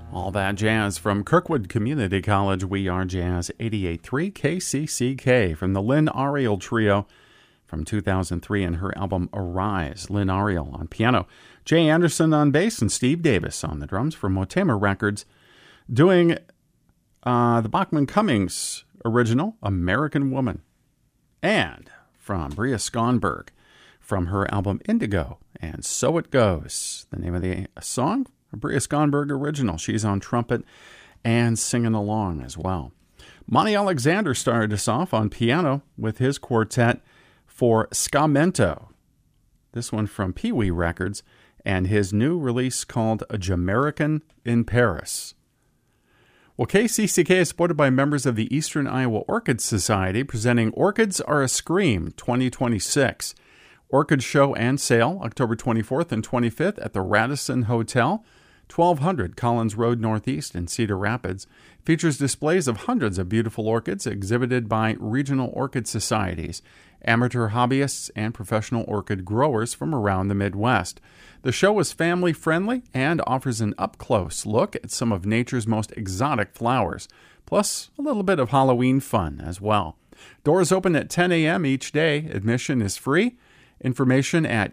All that jazz from Kirkwood Community College. We are Jazz 88.3 KCCK from the Lynn Ariel Trio from 2003 and her album Arise. Lynn Ariel on piano, Jay Anderson on bass, and Steve Davis on the drums from Motema Records, doing the Bachman Cummings original American Woman. And from Bria Skonberg from her album Indigo and So It Goes. The name of the song, a Bria Skonberg original. She's on trumpet and singing along as well. Monty Alexander started us off on piano with his quartet for Scamento. This one from Pee Wee Records and his new release called A Jamaican in Paris. Well, KCCK is supported by members of the Eastern Iowa Orchid Society, presenting Orchids Are a Scream 2026. Orchid Show and Sale, October 24th and 25th at the Radisson Hotel, 1200 Collins Road Northeast in Cedar Rapids. Features displays of hundreds of beautiful orchids exhibited by regional orchid societies, amateur hobbyists, and professional orchid growers from around the Midwest. The show is family-friendly and offers an up-close look at some of nature's most exotic flowers, plus a little bit of Halloween fun as well. Doors open at 10 a.m. each day. Admission is free. Information at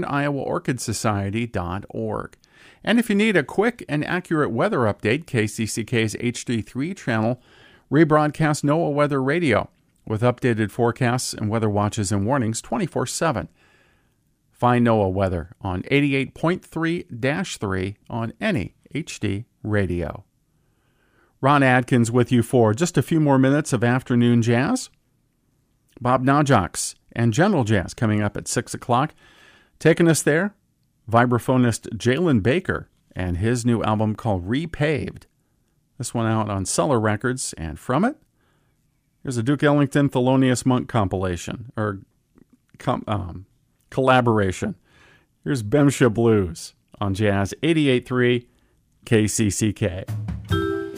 easterniowaorchidsociety.org. And if you need a quick and accurate weather update, KCCK's HD3 channel rebroadcasts NOAA Weather Radio with updated forecasts and weather watches and warnings 24/7. Find NOAA Weather on 88.3-3 on any HD radio. Ron Adkins with you for just a few more minutes of afternoon jazz. Bob Najox and General Jazz coming up at 6 o'clock. Taking us there, vibraphonist Jalen Baker and his new album called Repaved. This one out on Cellar Records, and from it, here's a Duke Ellington Thelonious Monk compilation, or collaboration. Here's Bemsha Blues on Jazz 88.3 KCCK.